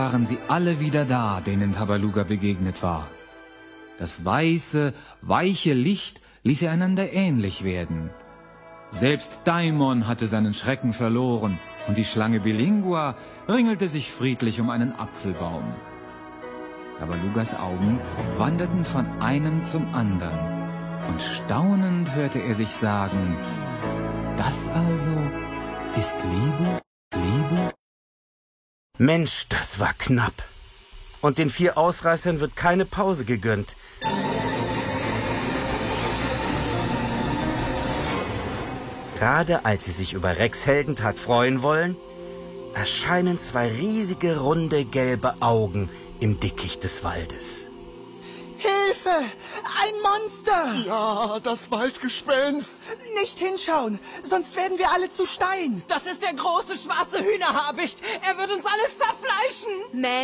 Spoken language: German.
waren sie alle wieder da, denen Tabaluga begegnet war. Das weiße, weiche Licht ließ einander ähnlich werden. Selbst Daimon hatte seinen Schrecken verloren und die Schlange Bilingua ringelte sich friedlich um einen Apfelbaum. Tabalugas Augen wanderten von einem zum anderen und staunend hörte er sich sagen: Das also ist Liebe, Liebe? Mensch, das war knapp. Und den 4 Ausreißern wird keine Pause gegönnt. Gerade als sie sich über Rex Heldentat freuen wollen, erscheinen 2 riesige, runde, gelbe Augen im Dickicht des Waldes. Hilfe! Ein Monster! Ja, das Waldgespenst. Nicht hinschauen, sonst werden wir alle zu Stein. Das ist der große schwarze Hühnerhabicht. Er wird uns alle zerfleischen.